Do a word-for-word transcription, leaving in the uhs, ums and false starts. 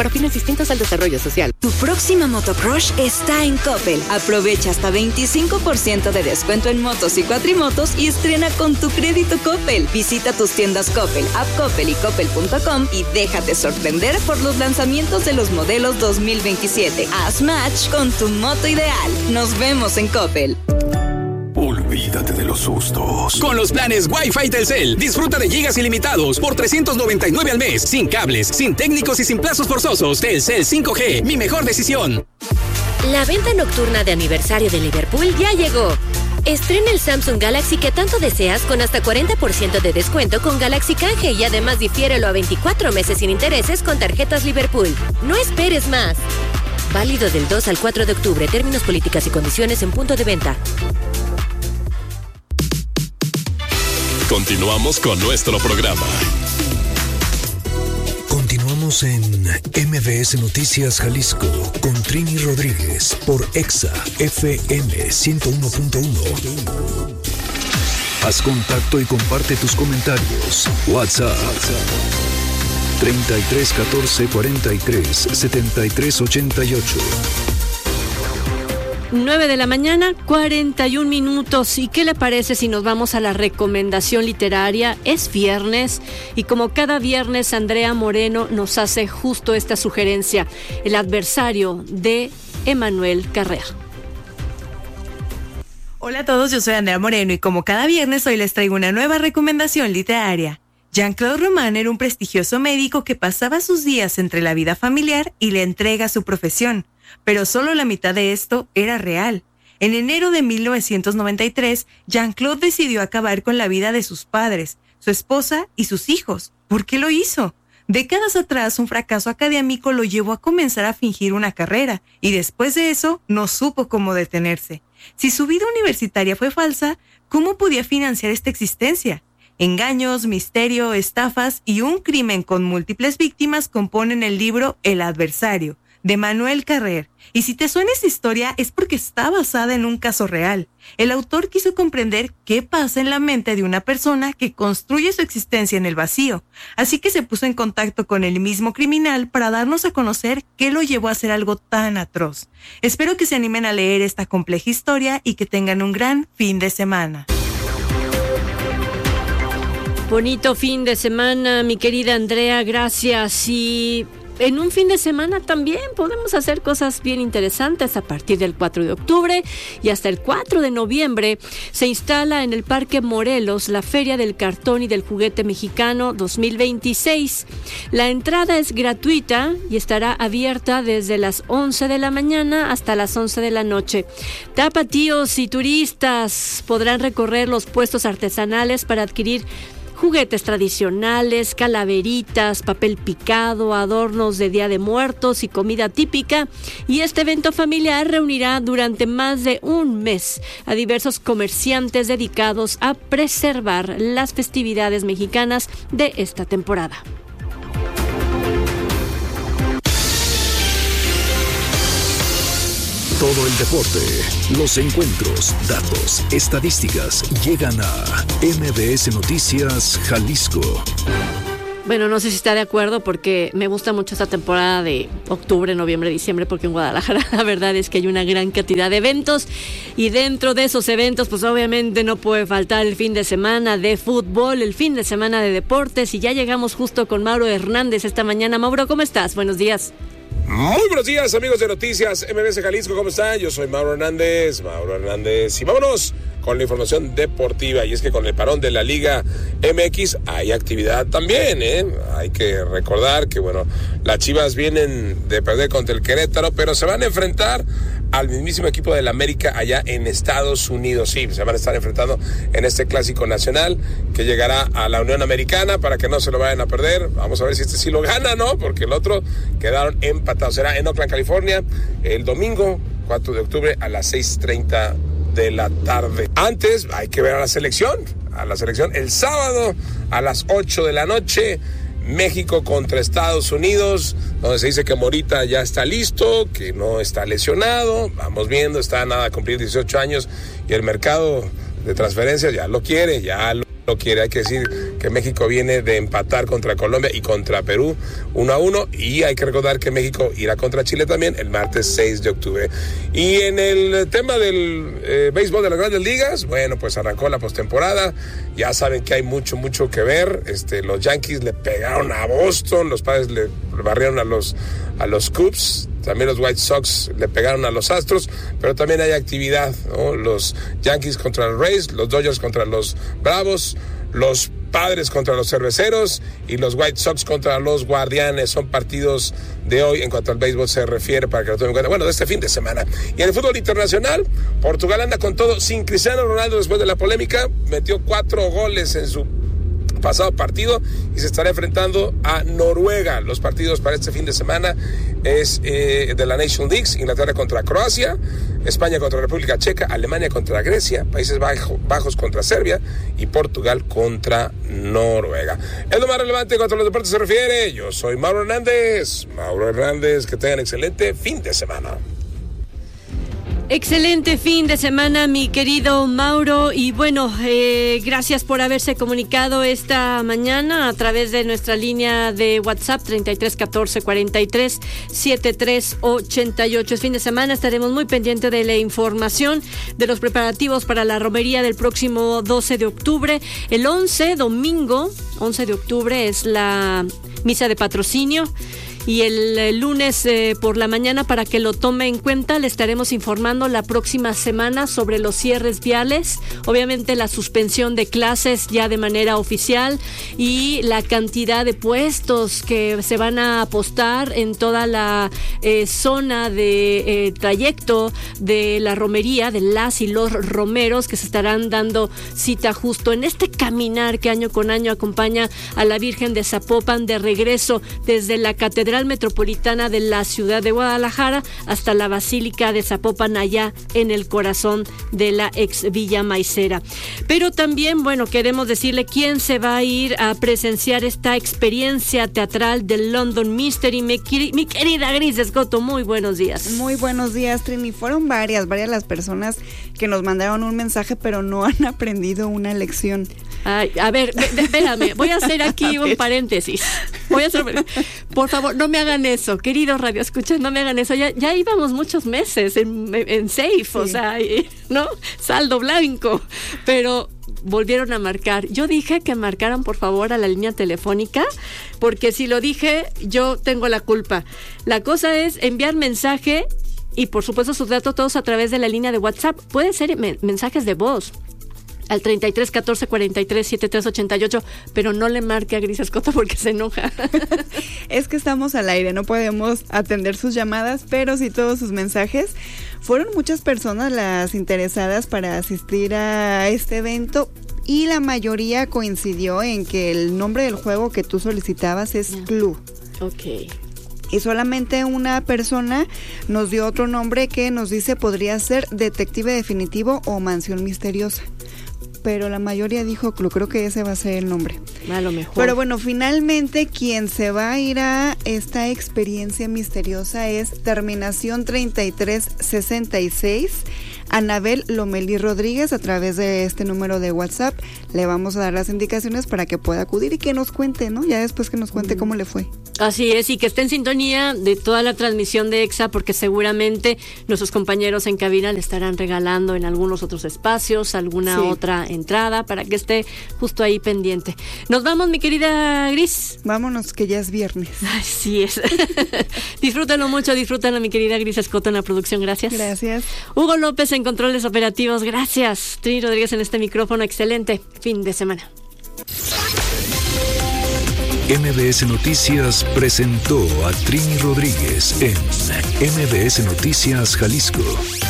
para fines distintos al desarrollo social. Tu próxima motocrush está en Coppel. Aprovecha hasta veinticinco por ciento de descuento en motos y cuatrimotos y estrena con tu crédito Coppel. Visita tus tiendas Coppel, App Coppel y Coppel punto com y déjate sorprender por los lanzamientos de los modelos dos mil veintisiete. Haz match con tu moto ideal. Nos vemos en Coppel. Olvídate de los sustos. Con los planes Wi-Fi Telcel, disfruta de gigas ilimitados por trescientos noventa y nueve al mes, sin cables, sin técnicos y sin plazos forzosos. Telcel cinco G, mi mejor decisión. La venta nocturna de aniversario de Liverpool ya llegó. Estrena el Samsung Galaxy que tanto deseas con hasta cuarenta por ciento de descuento con Galaxy Canje y además difiérelo a veinticuatro meses sin intereses con tarjetas Liverpool. No esperes más. Válido del dos al cuatro de octubre. Términos, políticas y condiciones en punto de venta. Continuamos con nuestro programa. Continuamos en M V S Noticias Jalisco con Trini Rodríguez por Exa F M ciento uno punto uno. Haz contacto y comparte tus comentarios. WhatsApp treinta y tres catorce cuarenta y tres setenta y tres ochenta y ocho. nueve de la mañana, cuarenta y un minutos. ¿Y qué le parece si nos vamos a la recomendación literaria? Es viernes y como cada viernes Andrea Moreno nos hace justo esta sugerencia, El adversario de Emmanuel Carrère. Hola a todos, yo soy Andrea Moreno y como cada viernes hoy les traigo una nueva recomendación literaria. Jean-Claude Roman era un prestigioso médico que pasaba sus días entre la vida familiar y la entrega a su profesión. Pero solo la mitad de esto era real. En enero de mil novecientos noventa y tres, Jean-Claude decidió acabar con la vida de sus padres, su esposa y sus hijos. ¿Por qué lo hizo? Décadas atrás, un fracaso académico lo llevó a comenzar a fingir una carrera, y después de eso, no supo cómo detenerse. Si su vida universitaria fue falsa, ¿cómo podía financiar esta existencia? Engaños, misterio, estafas y un crimen con múltiples víctimas componen el libro El adversario, de Emmanuel Carrère. Y si te suena esta historia es porque está basada en un caso real. El autor quiso comprender qué pasa en la mente de una persona que construye su existencia en el vacío. Así que se puso en contacto con el mismo criminal para darnos a conocer qué lo llevó a hacer algo tan atroz. Espero que se animen a leer esta compleja historia y que tengan un gran fin de semana. Bonito fin de semana, mi querida Andrea, gracias. Y en un fin de semana también podemos hacer cosas bien interesantes. A partir del cuatro de octubre y hasta el cuatro de noviembre se instala en el Parque Morelos la Feria del Cartón y del Juguete Mexicano dos mil veintiséis. La entrada es gratuita y estará abierta desde las once de la mañana hasta las once de la noche. Tapatíos y turistas podrán recorrer los puestos artesanales para adquirir juguetes tradicionales, calaveritas, papel picado, adornos de Día de Muertos y comida típica. Y este evento familiar reunirá durante más de un mes a diversos comerciantes dedicados a preservar las festividades mexicanas de esta temporada. Todo el deporte, los encuentros, datos, estadísticas llegan a M V S Noticias Jalisco. Bueno, no sé si está de acuerdo porque me gusta mucho esta temporada de octubre, noviembre, diciembre, porque en Guadalajara la verdad es que hay una gran cantidad de eventos y dentro de esos eventos pues obviamente no puede faltar el fin de semana de fútbol, el fin de semana de deportes y ya llegamos justo con Mauro Hernández esta mañana. Mauro, ¿cómo estás? Buenos días. Muy buenos días, amigos de Noticias M V S Jalisco, ¿cómo están? Yo soy Mauro Hernández, Mauro Hernández, y vámonos con la información deportiva. Y es que con el parón de la Liga M X hay actividad también, ¿eh? Hay que recordar que, bueno, las Chivas vienen de perder contra el Querétaro, pero se van a enfrentar al mismísimo equipo del América allá en Estados Unidos. Sí, se van a estar enfrentando en este clásico nacional que llegará a la Unión Americana para que no se lo vayan a perder. Vamos a ver si este sí lo gana, ¿no? Porque el otro quedaron empatados. Será en Oakland, California, el domingo cuatro de octubre a las seis treinta de la tarde. Antes hay que ver a la selección, a la selección el sábado a las ocho de la noche. México contra Estados Unidos, donde se dice que Morita ya está listo, que no está lesionado. Vamos viendo, está a nada de cumplir dieciocho años y el mercado de transferencias ya lo quiere, ya lo, lo quiere. Hay que decir que México viene de empatar contra Colombia y contra Perú uno a uno, y hay que recordar que México irá contra Chile también el martes seis de octubre. Y en el tema del eh, béisbol de las Grandes Ligas, bueno, pues arrancó la postemporada, ya saben que hay mucho, mucho que ver. Este, los Yankees le pegaron a Boston, los Padres le barrieron a los, a los Cubs, también los White Sox le pegaron a los Astros, pero también hay actividad, ¿no? Los Yankees contra los Rays, los Dodgers contra los Bravos, los Padres contra los Cerveceros y los White Sox contra los Guardianes. Son partidos de hoy en cuanto al béisbol se refiere, para que lo tomen en cuenta. Bueno, de este fin de semana. Y en el fútbol internacional, Portugal anda con todo, sin Cristiano Ronaldo después de la polémica. Metió cuatro goles en su pasado partido y se estará enfrentando a Noruega. Los partidos para este fin de semana es eh, de la Nation League: Inglaterra contra Croacia, España contra República Checa, Alemania contra Grecia, Países Bajo, Bajos contra Serbia y Portugal contra Noruega. Es lo más relevante cuanto a los deportes se refiere. Yo soy Mauro Hernández. Mauro Hernández, que tengan excelente fin de semana. Excelente fin de semana, mi querido Mauro, y bueno, eh, gracias por haberse comunicado esta mañana a través de nuestra línea de WhatsApp treinta y tres catorce cuarenta y tres setenta y tres ochenta y ocho. Es fin de semana, estaremos muy pendientes de la información de los preparativos para la romería del próximo doce de octubre. El once, domingo, once de octubre, es la misa de patrocinio. Y el, el lunes eh, por la mañana, para que lo tome en cuenta, le estaremos informando la próxima semana sobre los cierres viales, obviamente la suspensión de clases ya de manera oficial y la cantidad de puestos que se van a apostar en toda la eh, zona de eh, trayecto de la romería, de las y los romeros que se estarán dando cita justo en este caminar que año con año acompaña a la Virgen de Zapopan de regreso desde la Catedral Metropolitana de la ciudad de Guadalajara hasta la Basílica de Zapopan, allá en el corazón de la ex Villa Maicera. Pero también, bueno, queremos decirle quién se va a ir a presenciar esta experiencia teatral del London Mystery. Mi, mi querida Gris Escoto, muy buenos días. Muy buenos días, Trini. Fueron varias, varias las personas que nos mandaron un mensaje, pero no han aprendido una lección. Ay, a ver, espérame, voy a hacer aquí un paréntesis. Voy a hacer, por favor, no me hagan eso, queridos radioescuchas, no me hagan eso. Ya, ya íbamos muchos meses en, en safe, sí. O sea, ¿no? Saldo blanco, pero volvieron a marcar. Yo dije que marcaran, por favor, a la línea telefónica, porque si lo dije, yo tengo la culpa. La cosa es enviar mensaje y, por supuesto, sus datos todos a través de la línea de WhatsApp. Puede ser me- mensajes de voz al treinta y tres catorce cuarenta y tres setenta y tres ochenta y ocho, pero no le marque a Gris Escoto porque se enoja. Es que estamos al aire, no podemos atender sus llamadas, pero sí todos sus mensajes. Fueron muchas personas las interesadas para asistir a este evento y la mayoría coincidió en que el nombre del juego que tú solicitabas es yeah. Clue. Ok. Y solamente una persona nos dio otro nombre que nos dice podría ser Detective Definitivo o Mansión Misteriosa. Pero la mayoría dijo Clue, creo que ese va a ser el nombre. A lo mejor. Pero bueno, finalmente quien se va a ir a esta experiencia misteriosa es terminación treinta y tres sesenta y seis, Anabel Lomelí Rodríguez. A través de este número de WhatsApp le vamos a dar las indicaciones para que pueda acudir y que nos cuente, ¿no? Ya después que nos cuente cómo le fue. Así es, y que esté en sintonía de toda la transmisión de EXA, porque seguramente nuestros compañeros en cabina le estarán regalando en algunos otros espacios alguna sí. otra entrada para que esté justo ahí pendiente. Nos vamos, mi querida Gris. Vámonos, que ya es viernes. Así es. Disfrútalo mucho, disfrútalo, mi querida Gris Escoto en la producción. Gracias. Gracias. Hugo López en controles operativos. Gracias. Trini Rodríguez en este micrófono. Excelente fin de semana. M B S Noticias presentó a Trini Rodríguez en M B S Noticias Jalisco.